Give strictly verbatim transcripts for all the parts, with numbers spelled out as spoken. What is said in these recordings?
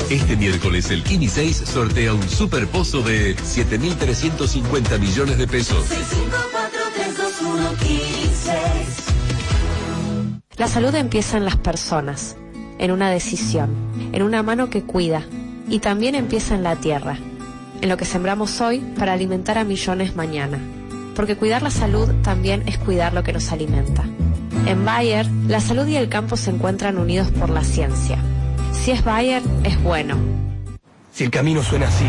Este miércoles el Kini seis sortea un super pozo de siete mil trescientos cincuenta millones de pesos. seis cinco cuatro tres dos uno Kini seis. La salud empieza en las personas, en una decisión, en una mano que cuida, y también empieza en la tierra, en lo que sembramos hoy para alimentar a millones mañana. Porque cuidar la salud también es cuidar lo que nos alimenta. En Bayer, la salud y el campo se encuentran unidos por la ciencia. Si es Bayer, es bueno. Si el camino suena así,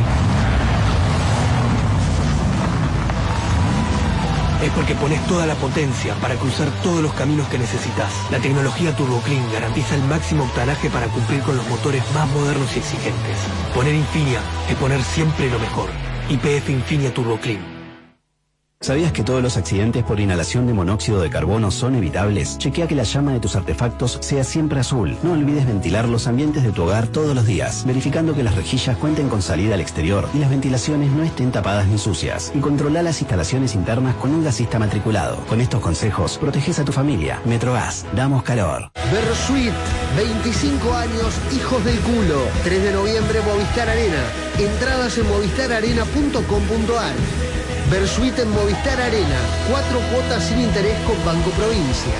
es porque pones toda la potencia para cruzar todos los caminos que necesitas. La tecnología TurboClean garantiza el máximo octanaje para cumplir con los motores más modernos y exigentes. Poner Infinia es poner siempre lo mejor. Y P F Infinia TurboClean. ¿Sabías que todos los accidentes por inhalación de monóxido de carbono son evitables? Chequea que la llama de tus artefactos sea siempre azul. No olvides ventilar los ambientes de tu hogar todos los días, verificando que las rejillas cuenten con salida al exterior y las ventilaciones no estén tapadas ni sucias. Y controla las instalaciones internas con un gasista matriculado. Con estos consejos, proteges a tu familia. Metrogas, damos calor. Versuit, veinticinco años, hijos del culo. tres de noviembre, Movistar Arena. Entradas en movistar arena punto com punto ar. Versuit en Movistar Arena, cuatro cuotas sin interés con Banco Provincia.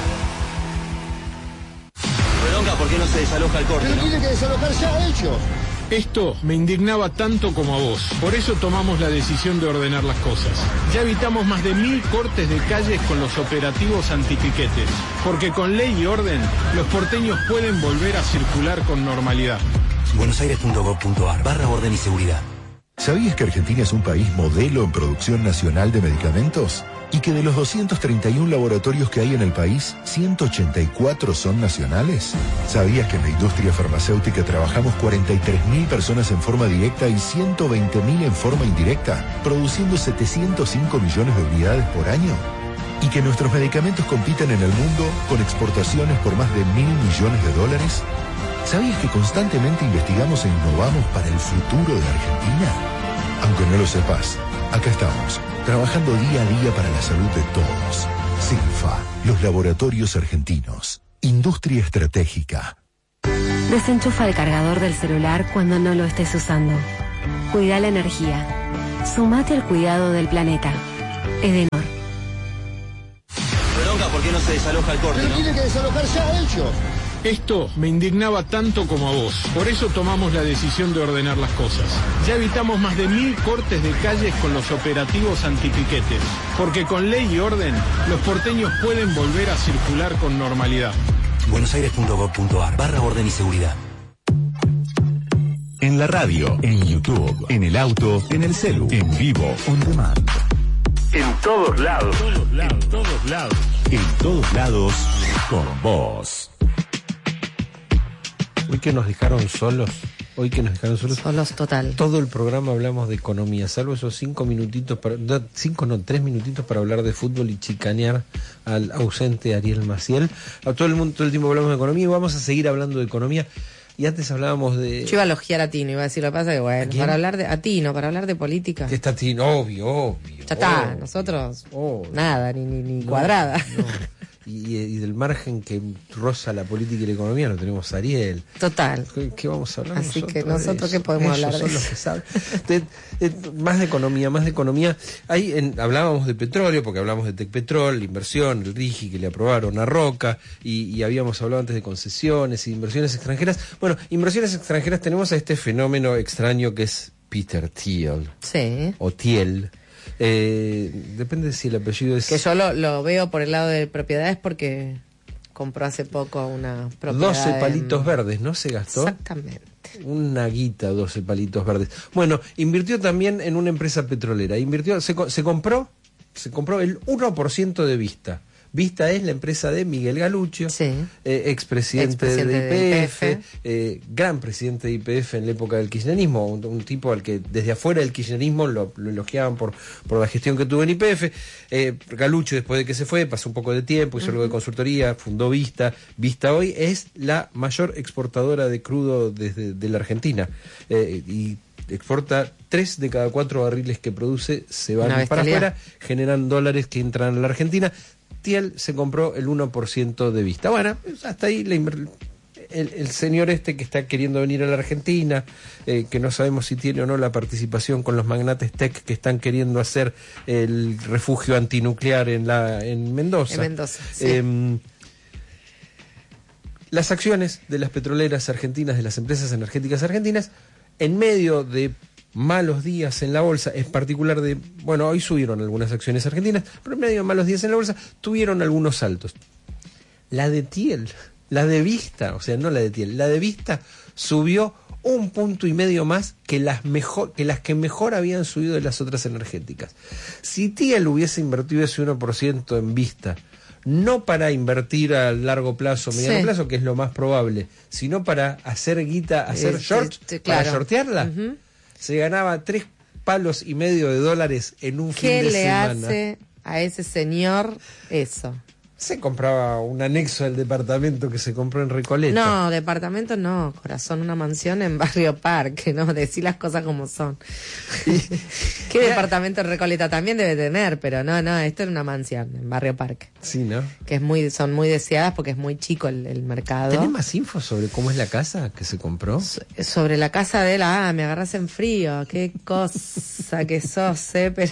Redonga, ¿por qué no se desaloja el corte? Pero ¿no? tienen que desalojar ya ellos. Esto me indignaba tanto como a vos. Por eso tomamos la decisión de ordenar las cosas. Ya evitamos más de mil cortes de calles con los operativos antipiquetes. Porque con ley y orden, los porteños pueden volver a circular con normalidad. buenosaires punto gov punto ar, barra orden y seguridad. ¿Sabías que Argentina es un país modelo en producción nacional de medicamentos? Y que de los doscientos treinta y uno laboratorios que hay en el país, ciento ochenta y cuatro son nacionales. ¿Sabías que en la industria farmacéutica trabajamos cuarenta y tres mil personas en forma directa y ciento veinte mil en forma indirecta, produciendo setecientos cinco millones de unidades por año? ¿Y que nuestros medicamentos compiten en el mundo con exportaciones por más de mil millones de dólares? ¿Sabías que constantemente investigamos e innovamos para el futuro de Argentina? Aunque no lo sepas, acá estamos, trabajando día a día para la salud de todos. Silfa, los laboratorios argentinos. Industria estratégica. Desenchufa el cargador del celular cuando no lo estés usando. Cuida la energía. Sumate al cuidado del planeta. Edenor. Redonga, ¿por qué no se desaloja el corte? Pero ¿no? tienen que desalojar ya ellos. Esto me indignaba tanto como a vos. Por eso tomamos la decisión de ordenar las cosas. Ya evitamos más de mil cortes de calles con los operativos antipiquetes. Porque con ley y orden, los porteños pueden volver a circular con normalidad. buenosaires punto gov punto ar, barra orden y seguridad. En la radio, en YouTube, en el auto, en el celu, en vivo, on demand. En todos lados. En todos lados, en todos lados. En todos lados, con vos. Hoy que nos dejaron solos, hoy que nos dejaron solos, Solos total. todo el programa hablamos de economía, salvo esos cinco minutitos, para, no, cinco no, tres minutitos para hablar de fútbol y chicanear al ausente Ariel Maciel. A todo el mundo, todo el tiempo hablamos de economía y vamos a seguir hablando de economía. Y antes hablábamos de... Yo iba a elogiar a Tino, iba a decir, lo que pasa que bueno, para hablar de... A Tino, para hablar de política. Que está Tino, obvio, obvio. Ya está, obvio, nosotros, obvio. nada, ni, ni, ni No, cuadrada. no. Y, y del margen que roza la política y la economía lo tenemos a Ariel. Total. ¿Qué, qué vamos a hablar Así nosotros? que nosotros, ¿qué podemos Ellos hablar de son eso? los que saben. De, de, más de economía, más de economía. Ahí en, hablábamos de petróleo, porque hablamos de Tecpetrol, la inversión, el RIGI que le aprobaron a Roca, y, y habíamos hablado antes de concesiones y inversiones extranjeras. Bueno, inversiones extranjeras tenemos a este fenómeno extraño que es Peter Thiel. Sí. O Thiel. Eh, depende si el apellido es... Que yo lo, lo veo por el lado de propiedades porque compró hace poco una propiedad. doce palitos en... verdes, ¿no se gastó? Exactamente. Una guita, doce palitos verdes. Bueno, invirtió también en una empresa petrolera. Invirtió, se, se compró, se compró el uno por ciento de Vista. Vista es la empresa de Miguel Galuccio, sí. eh, expresidente, expresidente de I P F, de I P F. Eh, gran presidente de I P F en la época del kirchnerismo, un, un tipo al que desde afuera del kirchnerismo lo, lo elogiaban por, por la gestión que tuvo en I P F. Eh, Galuccio, después de que se fue, pasó un poco de tiempo, hizo uh-huh. algo de consultoría, fundó Vista. Vista hoy es la mayor exportadora de crudo desde de la Argentina. Eh, y exporta tres de cada cuatro barriles que produce, se van para afuera, generan dólares que entran a la Argentina. Thiel se compró el uno por ciento de Vista. Bueno, hasta ahí la el, el señor este que está queriendo venir a la Argentina, eh, que no sabemos si tiene o no la participación con los magnates tech que están queriendo hacer el refugio antinuclear en la en Mendoza. En Mendoza, sí. Eh, las acciones de las petroleras argentinas, de las empresas energéticas argentinas, en medio de malos días en la bolsa, en particular de, bueno, hoy subieron algunas acciones argentinas, pero en medio de malos días en la bolsa, tuvieron algunos saltos. La de Tiel, la de Vista, o sea, no la de Tiel, la de Vista subió un punto y medio más que las mejor, que las que mejor habían subido de las otras energéticas. Si Tiel hubiese invertido ese uno por ciento en Vista, no para invertir a largo plazo, mediano sí. plazo, que es lo más probable, sino para hacer guita, hacer Este, short, este, claro. para shortearla, Uh-huh. se ganaba tres palos y medio de dólares en un fin ¿Qué de le semana. hace a ese señor eso? Se compraba un anexo al departamento que se compró en Recoleta. No, departamento no, corazón, una mansión en Barrio Parque, no, decí las cosas como son. ¿Qué departamento en Recoleta también debe tener? Pero no, no, esto era una mansión en Barrio Parque. Sí, ¿no? Que es muy, son muy deseadas porque es muy chico el, el mercado. ¿Tenés más info sobre cómo es la casa que se compró? So- sobre la casa de la, ah, me agarras en frío, qué cosa que sos, eh, pero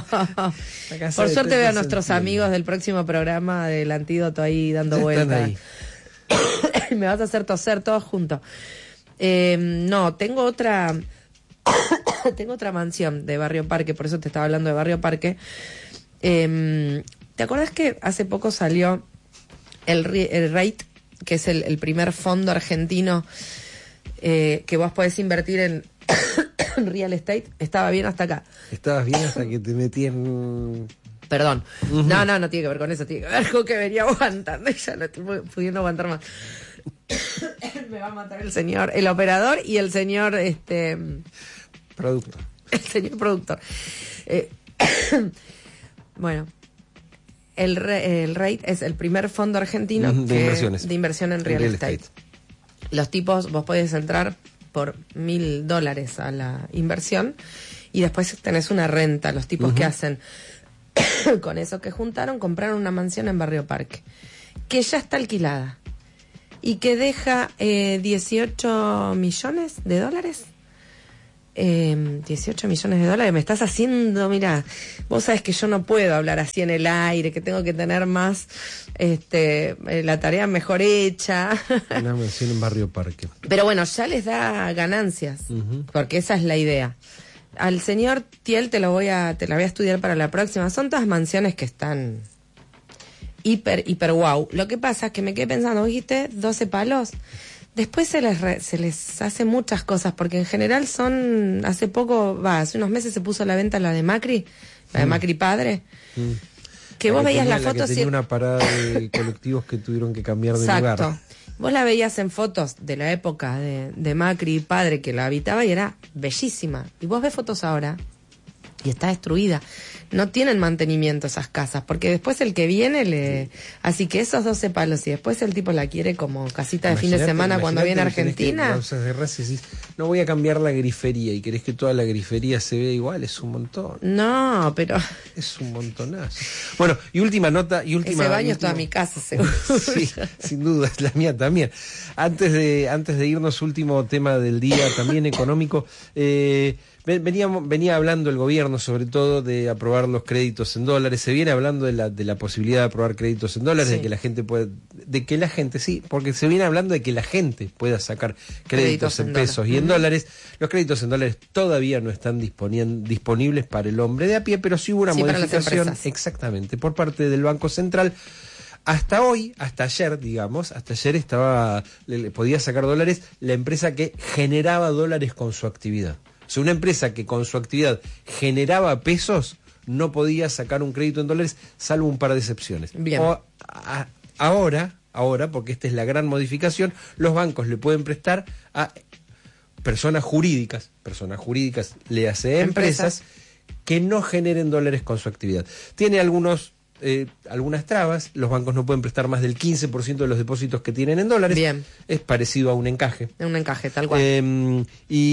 por de suerte veo a Tete nuestros Sentido. amigos del próximo programa del Antídoto ahí dando Ya están vueltas. ahí. Me vas a hacer toser todos juntos. Eh, no, tengo otra tengo otra mansión de Barrio Parque, por eso te estaba hablando de Barrio Parque. Eh, ¿Te acuerdas que hace poco salió el, ri- el REIT, que es el, el primer fondo argentino eh, que vos podés invertir en real estate? Estaba bien hasta acá. Estabas bien hasta que te metí en... Perdón. Uh-huh. No, no, no tiene que ver con eso, tiene que ver con que venía aguantando y ya no estoy pudiendo aguantar más. Me va a matar el señor, el operador y el señor, este... Producto. El señor productor. Eh, bueno, el, re, el REIT es el primer fondo argentino De que- inversiones. de inversión en real, real estate. estate. Los tipos, vos podés entrar por mil dólares a la inversión y después tenés una renta. Los tipos Ujú. que hacen con eso que juntaron, compraron una mansión en Barrio Parque, que ya está alquilada y que deja eh, dieciocho millones de dólares. Eh, dieciocho millones de dólares, me estás haciendo, mira, vos sabés que yo no puedo hablar así en el aire, que tengo que tener más, este, eh, la tarea mejor hecha. Una mansión en Barrio Parque. Pero bueno, ya les da ganancias, Ujú. porque esa es la idea. Al señor Tiel te lo voy a, te la voy a estudiar para la próxima. Son todas mansiones que están hiper, hiper wow. Lo que pasa es que me quedé pensando, ¿vos dijiste doce palos? Después se les, re- se les hace muchas cosas, porque en general son, hace poco, va, hace unos meses se puso a la venta la de Macri, la de Mm. Macri padre, Mm. que La vos veías tenía- las fotos que y... tenía una parada de colectivos que tuvieron que cambiar de Exacto. lugar. Vos la veías en fotos de la época de, de Macri padre que la habitaba y era bellísima. Y vos ves fotos ahora y está destruida. No tienen mantenimiento esas casas, porque después el que viene le... Así que esos doce palos y después el tipo la quiere como casita de fin de Imagínate- semana cuando viene a imagínate que tenés que Argentina. causas de raza y decís, no voy a cambiar la grifería y querés que toda la grifería se vea igual, es un montón. No, pero Es un montonazo. Bueno, y última nota, y última... ese baño y es toda último- mi casa, seguro. Sí, sin duda, es la mía también. Antes de, antes de irnos, último tema del día, también económico, eh, ven- veníamos, venía hablando el gobierno sobre todo de aprobar los créditos en dólares, se viene hablando de la, de la posibilidad de aprobar créditos en dólares, Sí. de que la gente pueda, de que la gente, sí, porque se viene hablando de que la gente pueda sacar créditos, Créditos en en pesos dólares. y en Ujú. dólares. Los créditos en dólares todavía no están disponien- disponibles para el hombre de a pie, pero sí hubo una Sí, para las modificación, empresas. exactamente, por parte del Banco Central. Hasta hoy, hasta ayer, digamos, hasta ayer estaba, le, le podía sacar dólares la empresa que generaba dólares con su actividad. O sea, una empresa que con su actividad generaba pesos no podía sacar un crédito en dólares, salvo un par de excepciones. Bien. O, a- ahora, ahora, porque esta es la gran modificación, los bancos le pueden prestar a personas jurídicas, personas jurídicas, le hace empresas, Empresas. que no generen dólares con su actividad. Tiene algunos eh, algunas trabas, los bancos no pueden prestar más del quince por ciento de los depósitos que tienen en dólares. Bien. Es parecido a un encaje. Un encaje, tal cual. Eh,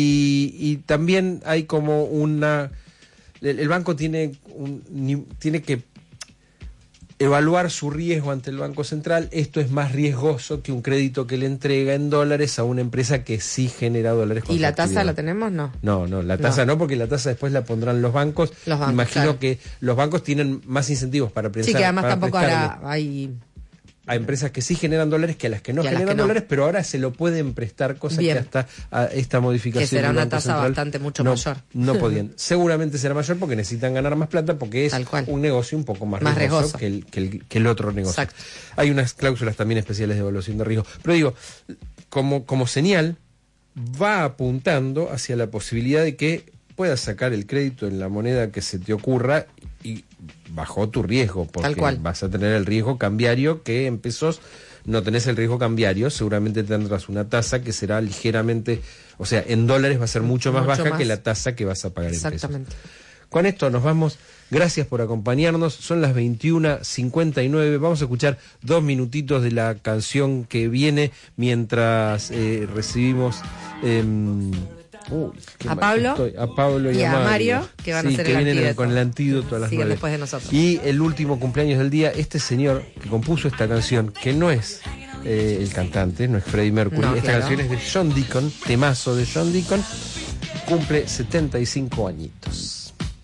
y, y también hay como una... El, el banco tiene, un, ni- tiene que evaluar su riesgo ante el Banco Central. Esto es más riesgoso que un crédito que le entrega en dólares a una empresa que sí genera dólares. ¿Y la tasa la tenemos? No. No, no, la tasa no, no porque la tasa después la pondrán los bancos. Los bancos, Imagino claro. que los bancos tienen más incentivos para prestar. Sí, que además para tampoco prestarle ahora hay... a empresas que sí generan dólares que a las que no Y a las generan que no. dólares, pero ahora se lo pueden prestar, cosa Bien. que hasta a esta modificación Que será del una Banco tasa Central bastante mucho no, mayor. No podían. Seguramente será mayor porque necesitan ganar más plata porque es un negocio un poco más, Más riesgoso, riesgoso. Que, el, que, el, que el otro negocio. Exacto. Hay unas cláusulas también especiales de evaluación de riesgo. Pero digo, como, como señal, va apuntando hacia la posibilidad de que puedas sacar el crédito en la moneda que se te ocurra y bajo tu riesgo, porque Tal cual. vas a tener el riesgo cambiario que en pesos no tenés el riesgo cambiario, seguramente tendrás una tasa que será ligeramente, o sea, en dólares va a ser mucho más Mucho baja más. que la tasa que vas a pagar en pesos. Exactamente. Con esto nos vamos, gracias por acompañarnos, son las veintiuna cincuenta y nueve, vamos a escuchar dos minutitos de la canción que viene mientras eh, recibimos... Eh, Uy, qué A mal Pablo que estoy. A Pablo y, y a a Mario, Mario, que van a Sí, hacer que el vienen antídoto. con el antídoto a las Siguen nueve. después de nosotros. Y el último cumpleaños del día, este señor que compuso esta canción, que no es eh, el cantante, no es Freddie Mercury, No, esta claro. canción es de John Deacon, temazo de John Deacon, cumple setenta y cinco añitos.